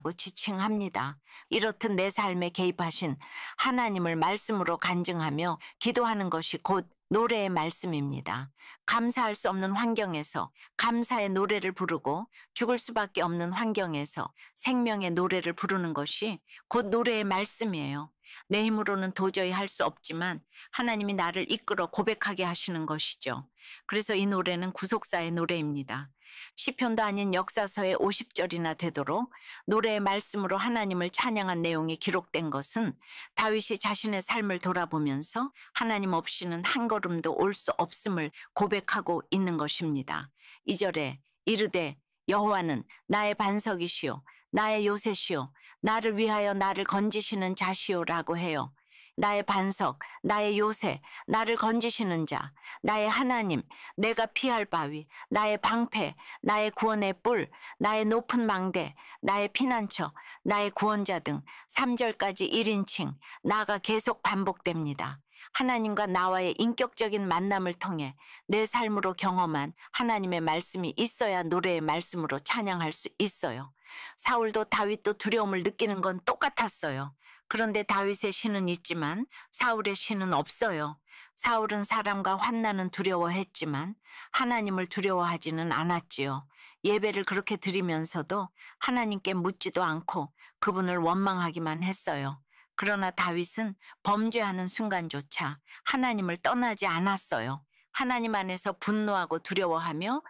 지칭합니다. 이렇듯 내 삶에 개입하신 하나님을 말씀으로 간증하며 기도하는 것이 곧 노래의 말씀입니다. 감사할 수 없는 환경에서 감사의 노래를 부르고 죽을 수밖에 없는 환경에서 생명의 노래를 부르는 것이 곧 노래의 말씀이에요. 내 힘으로는 도저히 할 수 없지만 하나님이 나를 이끌어 고백하게 하시는 것이죠. 그래서 이 노래는 구속사의 노래입니다. 시편도 아닌 역사서의 50절이나 되도록 노래의 말씀으로 하나님을 찬양한 내용이 기록된 것은 다윗이 자신의 삶을 돌아보면서 하나님 없이는 한 걸음도 올 수 없음을 고백하고 있는 것입니다. 2절에 이르되 여호와는 나의 반석이시요 나의 요새시요 나를 위하여 나를 건지시는 자시오라고 해요. 나의 반석, 나의 요새, 나를 건지시는 자, 나의 하나님, 내가 피할 바위, 나의 방패, 나의 구원의 뿔, 나의 높은 망대, 나의 피난처, 나의 구원자 등 3절까지 1인칭, 나가 계속 반복됩니다. 하나님과 나와의 인격적인 만남을 통해 내 삶으로 경험한 하나님의 말씀이 있어야 노래의 말씀으로 찬양할 수 있어요. 사울도 다윗도 두려움을 느끼는 건 똑같았어요. 그런데 다윗의 신은 있지만 사울의 신은 없어요. 사울은 사람과 환난은 두려워했지만 하나님을 두려워하지는 않았지요. 예배를 그렇게 드리면서도 하나님께 묻지도 않고 그분을 원망하기만 했어요. 그러나 다윗은 범죄하는 순간조차 하나님을 떠나지 않았어요. 하나님 안에서 분노하고 두려워하며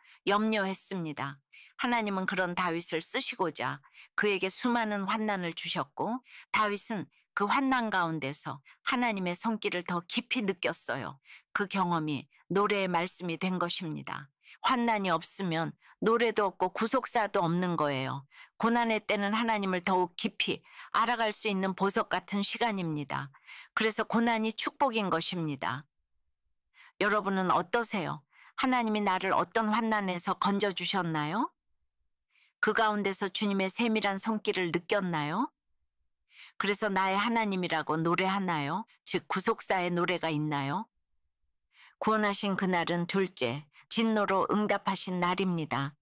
염려했습니다. 하나님은 그런 다윗을 쓰시고자 그에게 수많은 환난을 주셨고 다윗은 그 환난 가운데서 하나님의 손길을 더 깊이 느꼈어요. 그 경험이 노래의 말씀이 된 것입니다. 환난이 없으면 노래도 없고 구속사도 없는 거예요. 고난의 때는 하나님을 더욱 깊이 알아갈 수 있는 보석 같은 시간입니다. 그래서 고난이 축복인 것입니다. 여러분은 어떠세요? 하나님이 나를 어떤 환난에서 건져주셨나요? 그 가운데서 주님의 세밀한 손길을 느꼈나요? 그래서 나의 하나님이라고 노래하나요? 즉 구속사의 노래가 있나요? 구원하신 그날은 둘째, 진노로 응답하신 날입니다.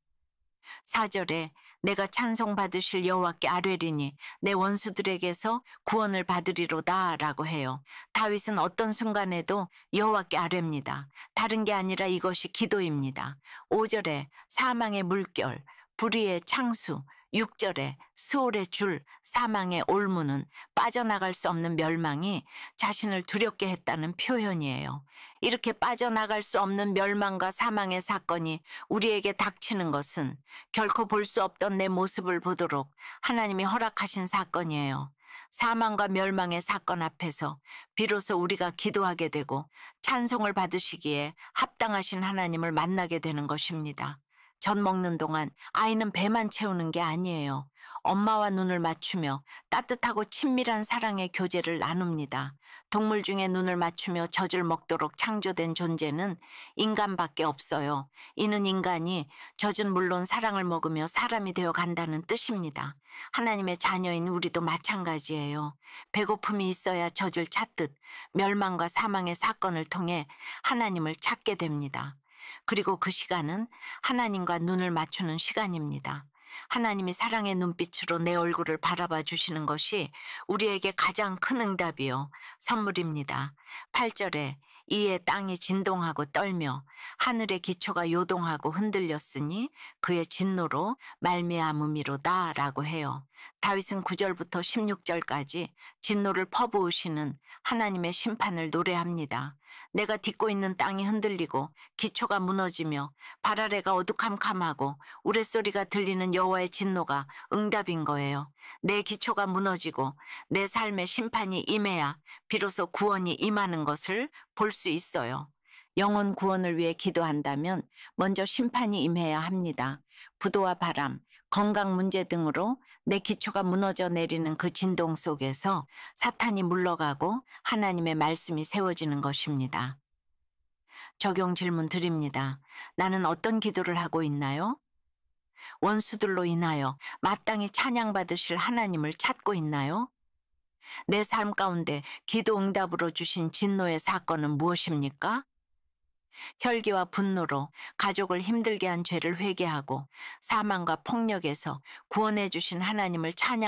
4절에 내가 찬송받으실 여호와께 아뢰리니 내 원수들에게서 구원을 받으리로다 라고 해요. 다윗은 어떤 순간에도 여호와께 아뢰입니다. 다른 게 아니라 이것이 기도입니다. 5절에 사망의 물결, 불의의 창수, 6절에 스올의 줄, 사망의 올무는 빠져나갈 수 없는 멸망이 자신을 두렵게 했다는 표현이에요. 이렇게 빠져나갈 수 없는 멸망과 사망의 사건이 우리에게 닥치는 것은 결코 볼 수 없던 내 모습을 보도록 하나님이 허락하신 사건이에요. 사망과 멸망의 사건 앞에서 비로소 우리가 기도하게 되고 찬송을 받으시기에 합당하신 하나님을 만나게 되는 것입니다. 젖 먹는 동안 아이는 배만 채우는 게 아니에요. 엄마와 눈을 맞추며 따뜻하고 친밀한 사랑의 교제를 나눕니다. 동물 중에 눈을 맞추며 젖을 먹도록 창조된 존재는 인간밖에 없어요. 이는 인간이 젖은 물론 사랑을 먹으며 사람이 되어 간다는 뜻입니다. 하나님의 자녀인 우리도 마찬가지예요. 배고픔이 있어야 젖을 찾듯 멸망과 사망의 사건을 통해 하나님을 찾게 됩니다. 그리고 그 시간은 하나님과 눈을 맞추는 시간입니다. 하나님이 사랑의 눈빛으로 내 얼굴을 바라봐 주시는 것이 우리에게 가장 큰 응답이요. 선물입니다. 8절에 이에 땅이 진동하고 떨며 하늘의 기초가 요동하고 흔들렸으니 그의 진노로 말미암음이로다 라고 해요. 다윗은 9절부터 16절까지 진노를 퍼부으시는 하나님의 심판을 노래합니다. 내가 딛고 있는 땅이 흔들리고 기초가 무너지며 발 아래가 어두캄캄하고 우레소리가 들리는 여호와의 진노가 응답인 거예요. 내 기초가 무너지고 내 삶의 심판이 임해야 비로소 구원이 임하는 것을 볼 수 있어요. 영혼 구원을 위해 기도한다면 먼저 심판이 임해야 합니다. 부도와 바람, 건강 문제 등으로 내 기초가 무너져 내리는 그 진동 속에서 사탄이 물러가고 하나님의 말씀이 세워지는 것입니다. 적용 질문 드립니다. 나는 어떤 기도를 하고 있나요? 원수들로 인하여 마땅히 찬양받으실 하나님을 찾고 있나요? 내 삶 가운데 기도 응답으로 주신 진노의 사건은 무엇입니까? 혈기와 분노로 가족을 힘들게 한 죄를 회개하고 사망과 폭력에서 구원해 주신 하나님을 찬양